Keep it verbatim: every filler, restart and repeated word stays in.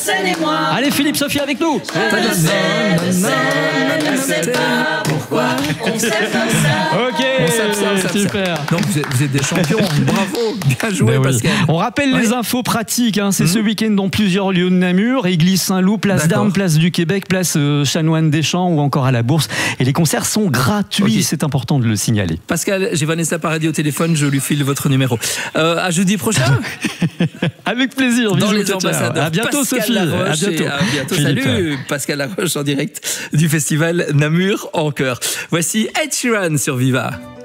Seine et moi. Allez, Philippe, Sophie avec nous. Je sais, je sais, je sais pas pourquoi on s'aime comme ça. Ok, On s'aime ça, on s'aime ça. super. Donc vous êtes, vous êtes des champions, bravo, bien joué Ben oui. Pascal. On rappelle Ouais. les infos pratiques, hein. C'est Mmh. ce week-end dans plusieurs lieux de Namur, église Saint-Loup, place D'accord. d'Armes, place du Québec, place euh, Chanoine des Champs ou encore à la Bourse. Et les concerts sont gratuits, Ok. c'est important de le signaler. Pascal, j'ai Vanessa Paradis au téléphone, je lui file votre numéro. Euh, à jeudi prochain. Avec plaisir, Dans bisous, les ciao, ciao. ambassadeurs. À bientôt Pascal Sophie, Laroche à bientôt. et à bientôt. Philippe. Salut Pascal Laroche en direct du festival Namur en chœur. Voici Ed Sheeran sur Viva.